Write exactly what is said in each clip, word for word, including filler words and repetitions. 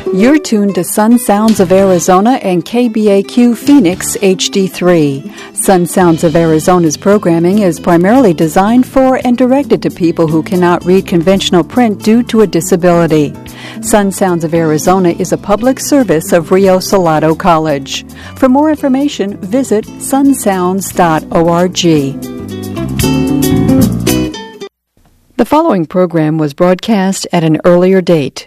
You're tuned to Sun Sounds of Arizona and K B A Q Phoenix H D three. Sun Sounds of Arizona's programming is primarily designed for and directed to people who cannot read conventional print due to a disability. Sun Sounds of Arizona is a public service of Rio Salado College. For more information, visit sun sounds dot org. The following program was broadcast at an earlier date.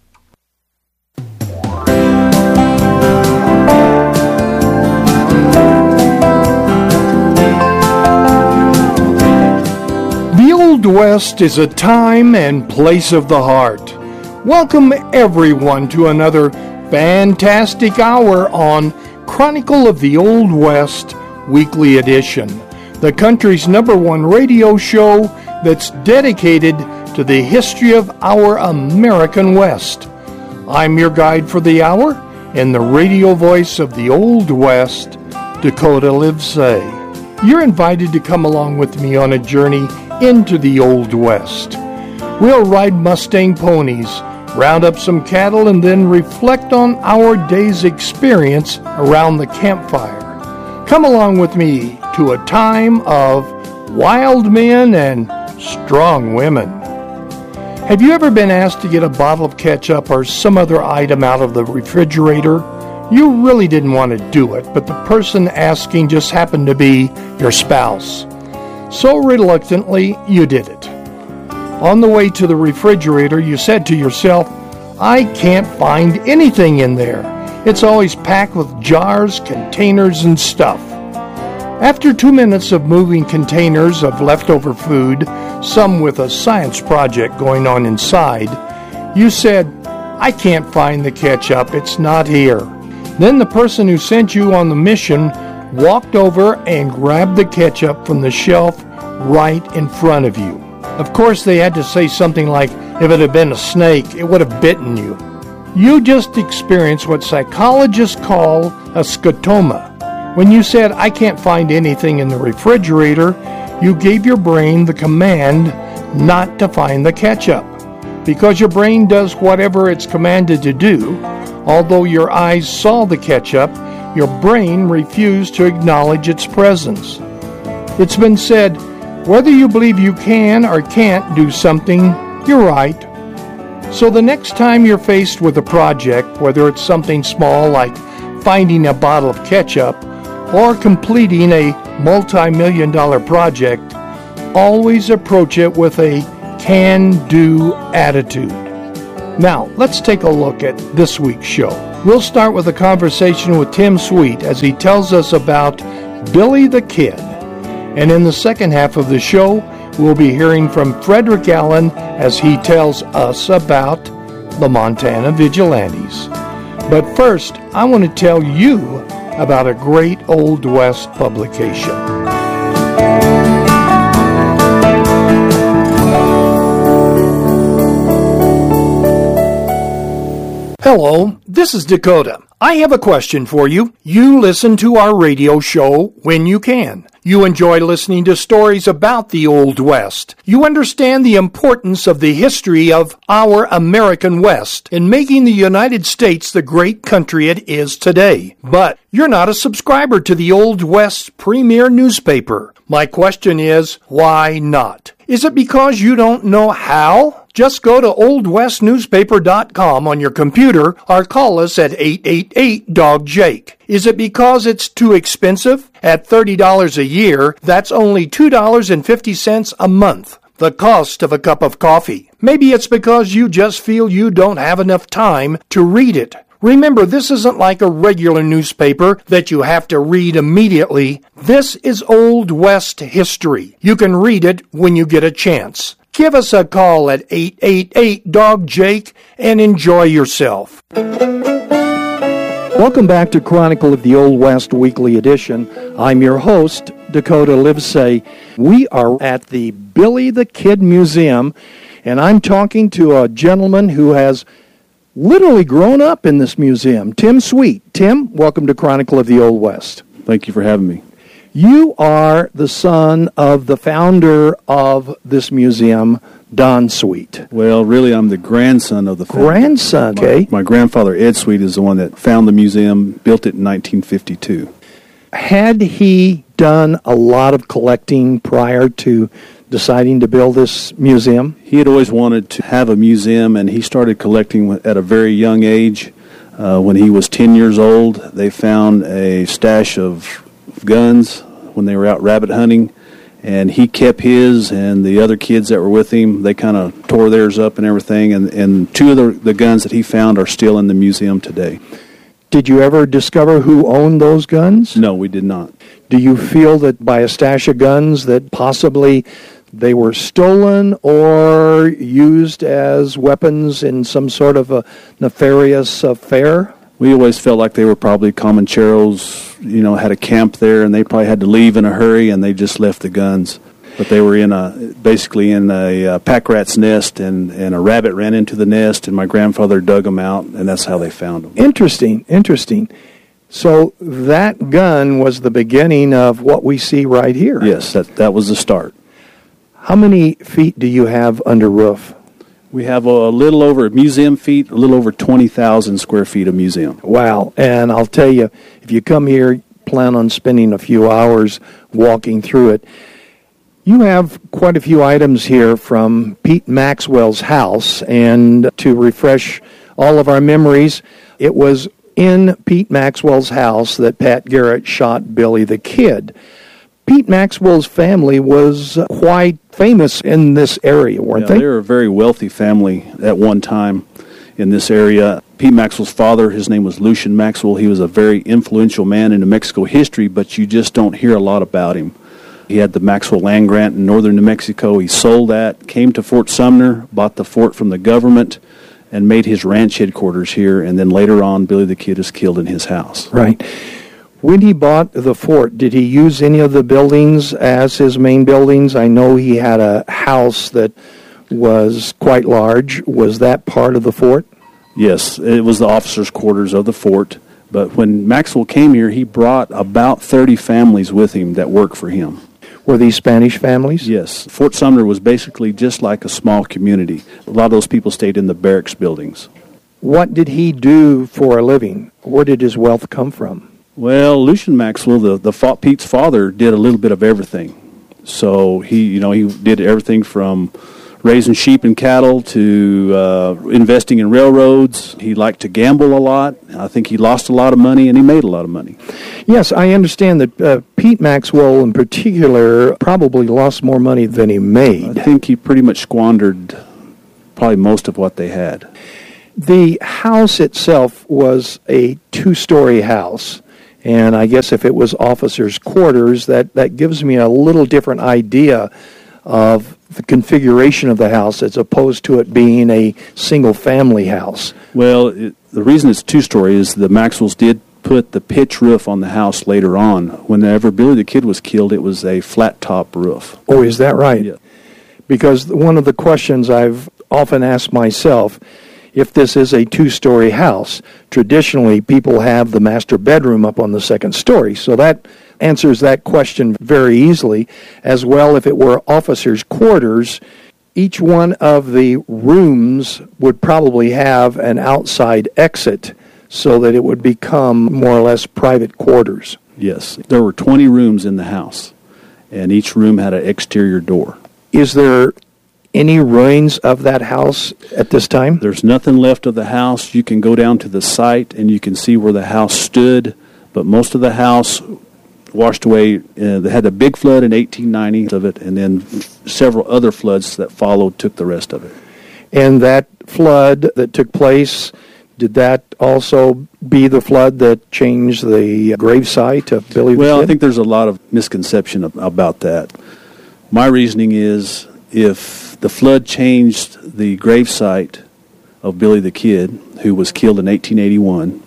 The Old West is a time and place of the heart. Welcome everyone to another fantastic hour on Chronicle of the Old West Weekly Edition, the country's number one radio show that's dedicated to the history of our American West. I'm your guide for the hour and the radio voice of the Old West, Dakota Livesay. You're invited to come along with me on a journey into the Old West. We'll ride Mustang ponies, round up some cattle, and then reflect on our day's experience around the campfire. Come along with me to a time of wild men and strong women. Have you ever been asked to get a bottle of ketchup or some other item out of the refrigerator? You really didn't want to do it, but the person asking just happened to be your spouse. So reluctantly, you did it. On the way to the refrigerator, you said to yourself, I can't find anything in there. It's always packed with jars, containers, and stuff. After two minutes of moving containers of leftover food, some with a science project going on inside, you said, I can't find the ketchup, it's not here. Then the person who sent you on the mission walked over and grabbed the ketchup from the shelf right in front of you. Of course, they had to say something like, if it had been a snake, it would have bitten you. You just experienced what psychologists call a scotoma. When you said, I can't find anything in the refrigerator, you gave your brain the command not to find the ketchup. Because your brain does whatever it's commanded to do, although your eyes saw the ketchup, your brain refused to acknowledge its presence. It's been said, whether you believe you can or can't do something, you're right. So the next time you're faced with a project, whether it's something small like finding a bottle of ketchup or completing a multi-million dollar project, always approach it with a can-do attitude. Now, let's take a look at this week's show. We'll start with a conversation with Tim Sweet as he tells us about Billy the Kid. And in the second half of the show, we'll be hearing from Frederick Allen as he tells us about the Montana Vigilantes. But first, I want to tell you about a great Old West publication. Hello, this is Dakota. I have a question for you. You listen to our radio show when you can. You enjoy listening to stories about the Old West. You understand the importance of the history of our American West in making the United States the great country it is today. But you're not a subscriber to the Old West's premier newspaper. My question is, why not? Is it because you don't know how? Just go to old west newspaper dot com on your computer or call us at eight eight eight, D O G, Jake. Is it because it's too expensive? At thirty dollars a year, that's only two dollars and fifty cents a month, the cost of a cup of coffee. Maybe it's because you just feel you don't have enough time to read it. Remember, this isn't like a regular newspaper that you have to read immediately. This is Old West history. You can read it when you get a chance. Give us a call at eight eight eight, D O G, Jake and enjoy yourself. Welcome back to Chronicle of the Old West Weekly Edition. I'm your host, Dakota Livesay. We are at the Billy the Kid Museum, and I'm talking to a gentleman who has literally grown up in this museum, Tim Sweet. Tim, welcome to Chronicle of the Old West. Thank you for having me. You are the son of the founder of this museum, Don Sweet? Well, really, I'm the grandson of the family. Grandson, okay. My, my grandfather, Ed Sweet, is the one that found the museum, built it in nineteen fifty-two. Had he done a lot of collecting prior to deciding to build this museum? He had always wanted to have a museum, and he started collecting at a very young age. Uh, when he was ten years old, they found a stash of guns when they were out rabbit hunting, and he kept his, and the other kids that were with him, they kind of tore theirs up and everything, and, and two of the, the guns that he found are still in the museum today. Did you ever discover who owned those guns? No, we did not. Do you feel that by a stash of guns that possibly they were stolen or used as weapons in some sort of a nefarious affair? We always felt like they were probably Comancheros, you know, had a camp there, and they probably had to leave in a hurry, and they just left the guns. But they were in a basically in a uh, pack rat's nest, and, and a rabbit ran into the nest, and my grandfather dug them out, and that's how they found them. Interesting, interesting. So that gun was the beginning of what we see right here. Yes, that that was the start. How many feet do you have under roof? We have a little over museum feet, a little over twenty thousand square feet of museum. Wow. And I'll tell you, if you come here, plan on spending a few hours walking through it. You have quite a few items here from Pete Maxwell's house, and to refresh all of our memories, it was in Pete Maxwell's house that Pat Garrett shot Billy the Kid. Pete Maxwell's family was quite famous in this area, weren't yeah, they? They were a very wealthy family at one time in this area. Pete Maxwell's father, his name was Lucian Maxwell. He was a very influential man in New Mexico history, but you just don't hear a lot about him. He had the Maxwell land grant in northern New Mexico. He sold that, came to Fort Sumner, bought the fort from the government, and made his ranch headquarters here. And then later on, Billy the Kid is killed in his house. Right. When he bought the fort, did he use any of the buildings as his main buildings? I know he had a house that was quite large. Was that part of the fort? Yes, it was the officers' quarters of the fort. But when Maxwell came here, he brought about thirty families with him that worked for him. Were these Spanish families? Yes. Fort Sumner was basically just like a small community. A lot of those people stayed in the barracks buildings. What did he do for a living? Where did his wealth come from? Well, Lucian Maxwell, the, the Pete's father, did a little bit of everything. So he, you know, he did everything from raising sheep and cattle to uh, investing in railroads. He liked to gamble a lot. I think he lost a lot of money, and he made a lot of money. Yes, I understand that uh, Pete Maxwell in particular probably lost more money than he made. I think he pretty much squandered probably most of what they had. The house itself was a two-story house. And I guess if it was officers' quarters, that, that gives me a little different idea of the configuration of the house as opposed to it being a single-family house. Well, it, the reason it's two-story is the Maxwells did put the pitch roof on the house later on. Whenever Billy the Kid was killed, it was a flat-top roof. Oh, is that right? Yeah. Because one of the questions I've often asked myself, if this is a two-story house, traditionally people have the master bedroom up on the second story. So that answers that question very easily. As well, if it were officers' quarters, each one of the rooms would probably have an outside exit so that it would become more or less private quarters. Yes. There were twenty rooms in the house, and each room had an exterior door. Is there any ruins of that house at this time? There's nothing left of the house. You can go down to the site and you can see where the house stood, but most of the house washed away. Uh, they had a big flood in eighteen ninety of it, and then several other floods that followed took the rest of it. And that flood that took place, did that also be the flood that changed the gravesite of Billy the Kid? Well, I think there's a lot of misconception about that. My reasoning is if the flood changed the gravesite of Billy the Kid, who was killed in eighteen eighty-one,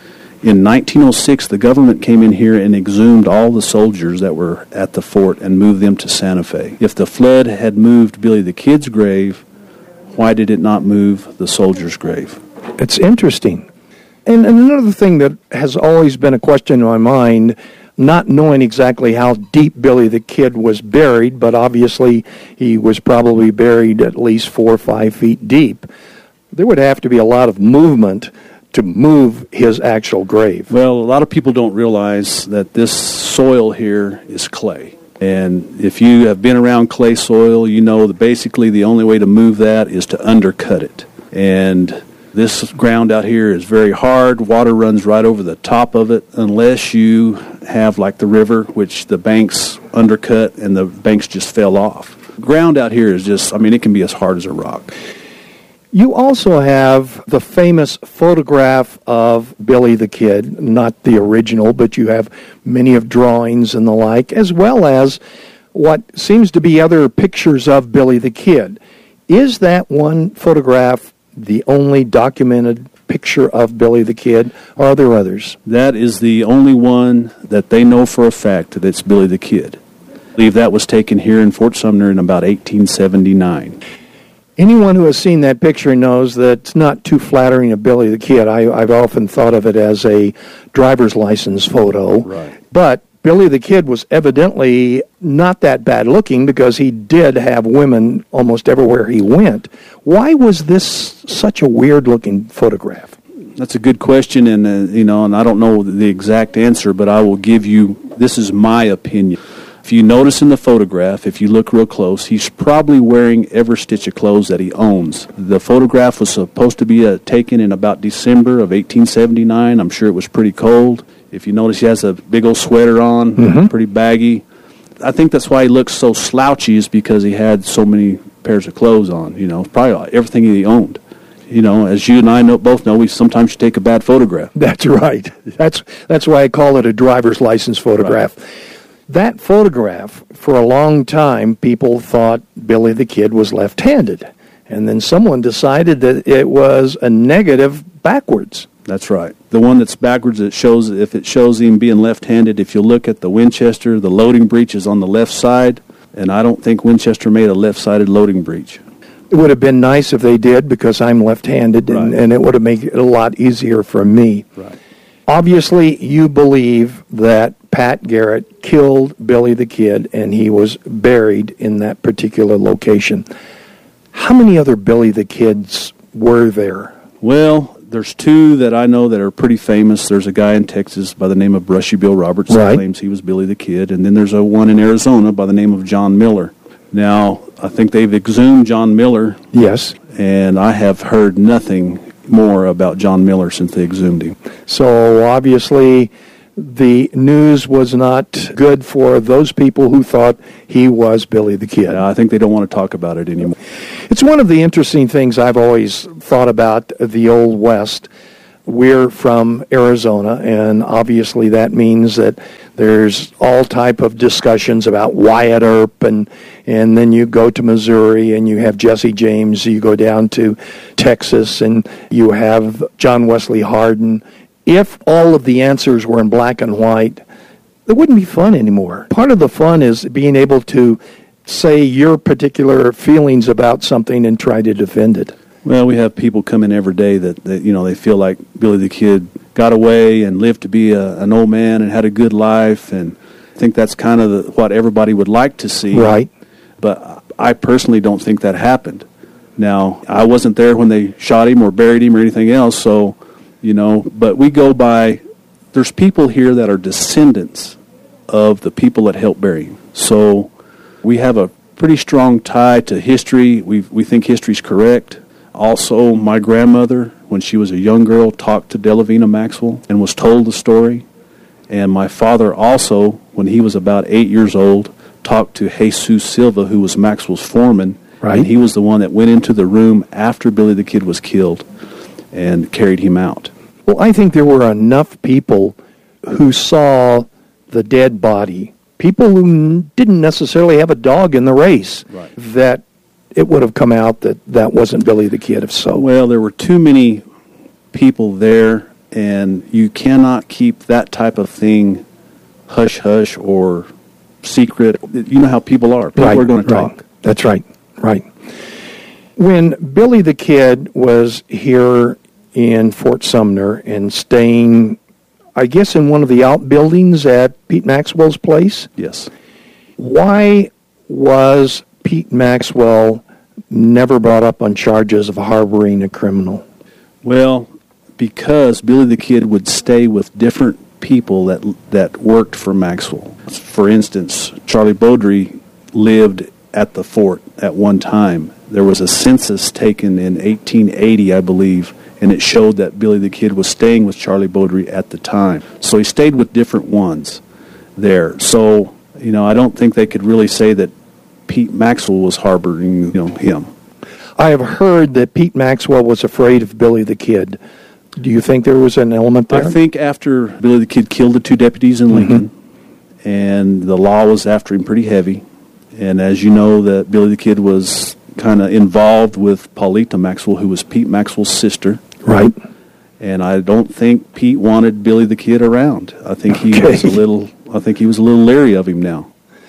in nineteen oh six the government came in here and exhumed all the soldiers that were at the fort and moved them to Santa Fe. If the flood had moved Billy the Kid's grave, why did it not move the soldier's grave? It's interesting. And another thing that has always been a question in my mind, not knowing exactly how deep Billy the Kid was buried, but obviously he was probably buried at least four or five feet deep. There would have to be a lot of movement to move his actual grave. Well, a lot of people don't realize that this soil here is clay. And if you have been around clay soil, you know that basically the only way to move that is to undercut it. And this ground out here is very hard. Water runs right over the top of it unless you have like the river, which the banks undercut and the banks just fell off. Ground out here is just, I mean, it can be as hard as a rock. You also have the famous photograph of Billy the Kid, not the original, but you have many of drawings and the like, as well as what seems to be other pictures of Billy the Kid. Is that one photograph the only documented picture of Billy the Kid, or are there others? That is the only one that they know for a fact that it's Billy the Kid. I believe that was taken here in Fort Sumner in about eighteen seventy-nine. Anyone who has seen that picture knows that it's not too flattering of Billy the Kid. I, I've often thought of it as a driver's license photo. Right. But Billy the Kid was evidently not that bad looking because he did have women almost everywhere he went. Why was this such a weird looking photograph? That's a good question, and uh, you know, and I don't know the exact answer, but I will give you, this is my opinion. If you notice in the photograph, if you look real close, he's probably wearing every stitch of clothes that he owns. The photograph was supposed to be uh, taken in about December of eighteen seventy-nine. I'm sure it was pretty cold. If you notice, he has a big old sweater on, mm-hmm. pretty baggy. I think that's why he looks so slouchy, is because he had so many pairs of clothes on, you know, probably everything he owned. You know, as you and I know, both know, we sometimes should take a bad photograph. That's right. That's, that's why I call it a driver's license photograph. Right. That photograph, for a long time, people thought Billy the Kid was left-handed. And then someone decided that it was a negative backwards. That's right. The one that's backwards, it shows, if it shows him being left-handed, if you look at the Winchester, the loading breech is on the left side, and I don't think Winchester made a left-sided loading breech. It would have been nice if they did, because I'm left-handed, and, right. and it would have made it a lot easier for me. Right. Obviously, you believe that Pat Garrett killed Billy the Kid, and he was buried in that particular location. How many other Billy the Kids were there? Well, there's two that I know that are pretty famous. There's a guy in Texas by the name of Brushy Bill Roberts right. that claims he was Billy the Kid, and then there's a one in Arizona by the name of John Miller. Now, I think they've exhumed John Miller. Yes. And I have heard nothing more about John Miller since they exhumed him. So obviously the news was not good for those people who thought he was Billy the Kid. Yeah, I think they don't want to talk about it anymore. It's one of the interesting things I've always thought about the Old West. We're from Arizona, and obviously that means that there's all type of discussions about Wyatt Earp, and and then you go to Missouri, and you have Jesse James. You go down to Texas, and you have John Wesley Hardin. If all of the answers were in black and white, it wouldn't be fun anymore. Part of the fun is being able to say your particular feelings about something and try to defend it. Well, we have people come in every day that, that you know, they feel like Billy the Kid got away and lived to be a, an old man and had a good life, and I think that's kind of the, what everybody would like to see. Right. But I personally don't think that happened. Now, I wasn't there when they shot him or buried him or anything else, so, you know, but we go by, there's people here that are descendants of the people that helped bury him. So we have a pretty strong tie to history. We we think history's correct. Also, my grandmother, when she was a young girl, talked to Delavina Maxwell and was told the story. And my father also, when he was about eight years old, talked to Jesus Silva, who was Maxwell's foreman. Right. And he was the one that went into the room after Billy the Kid was killed and carried him out. Well, I think there were enough people who saw the dead body, people who didn't necessarily have a dog in the race, right. that it would have come out that that wasn't Billy the Kid, if so. Well, there were too many people there, and you cannot keep that type of thing hush-hush or secret. You know how people are. People right, are going to right. talk. That's right, right. When Billy the Kid was here in Fort Sumner and staying I guess, in one of the outbuildings at Pete Maxwell's place. Yes. Why was Pete Maxwell never brought up on charges of harboring a criminal? Well, because Billy the Kid would stay with different people that that worked for Maxwell. For instance, Charlie Beaudry lived at the fort at one time. There was a census taken in eighteen eighty, I believe, and it showed that Billy the Kid was staying with Charlie Beaudry at the time. So he stayed with different ones there. So, you know, I don't think they could really say that Pete Maxwell was harboring, you know, him. I have heard that Pete Maxwell was afraid of Billy the Kid. Do you think there was an element there? I think after Billy the Kid killed the two deputies in Lincoln, mm-hmm. and the law was after him pretty heavy, and as you know, that Billy the Kid was kind of involved with Paulita Maxwell, who was Pete Maxwell's sister. Right. And I don't think Pete wanted Billy the Kid around. I think he okay. was a little. I think he was a little leery of him now.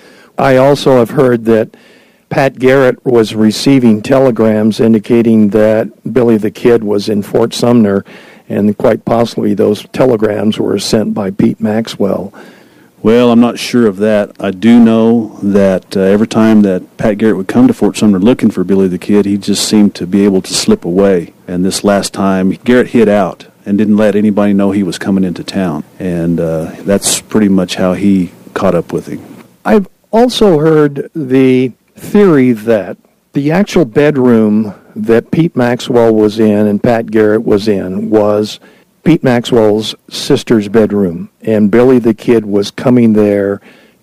I also have heard that Pat Garrett was receiving telegrams indicating that Billy the Kid was in Fort Sumner, and quite possibly those telegrams were sent by Pete Maxwell. Well, I'm not sure of that. I do know that uh, every time that Pat Garrett would come to Fort Sumner looking for Billy the Kid, he just seemed to be able to slip away. And this last time, Garrett hid out and didn't let anybody know he was coming into town. And uh, that's pretty much how he caught up with him. I've also heard the theory that the actual bedroom that Pete Maxwell was in and Pat Garrett was in was Pete Maxwell's sister's bedroom, and Billy the Kid was coming there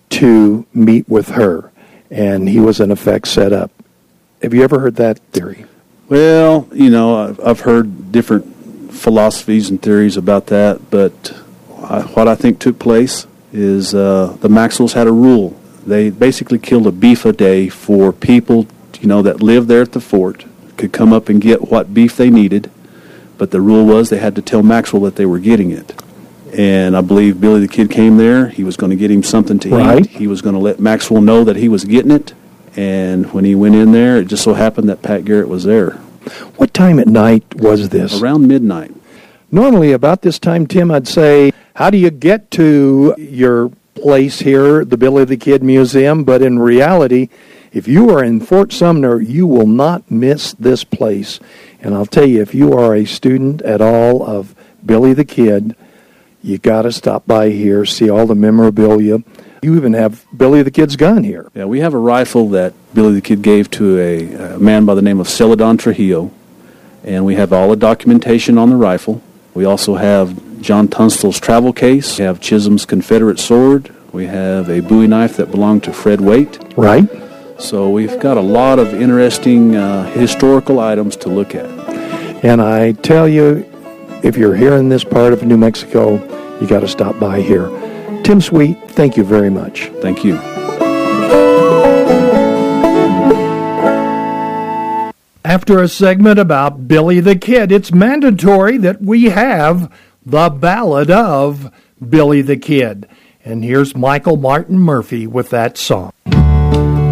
to meet with her, and he was in effect set up. Have you ever heard that theory? Well, you know, I've, I've heard different philosophies and theories about that, but I, what I think took place is uh, the Maxwells had a rule. They basically killed a beef a day for people, you know, that lived there at the fort, could come up and get what beef they needed, but the rule was they had to tell Maxwell that they were getting it. And I believe Billy the Kid came there. He was going to get him something to right. eat. He was going to let Maxwell know that he was getting it. And when he went in there, it just so happened that Pat Garrett was there. What time at night was this? Around midnight. Normally about this time, Tim, I'd say, how do you get to your place here, the Billy the Kid Museum? But in reality, if you are in Fort Sumner, you will not miss this place. And I'll tell you, if you are a student at all of Billy the Kid, you got to stop by here, see all the memorabilia. You even have Billy the Kid's gun here. Yeah, we have a rifle that Billy the Kid gave to a, a man by the name of Celadon Trujillo, and we have all the documentation on the rifle. We also have John Tunstall's travel case. We have Chisholm's Confederate sword. We have a Bowie knife that belonged to Fred Waite. Right. So we've got a lot of interesting uh, historical items to look at. And I tell you, if you're here in this part of New Mexico, you got to stop by here. Tim Sweet, thank you very much. Thank you. After a segment about Billy the Kid, it's mandatory that we have the Ballad of Billy the Kid. And here's Michael Martin Murphey with that song.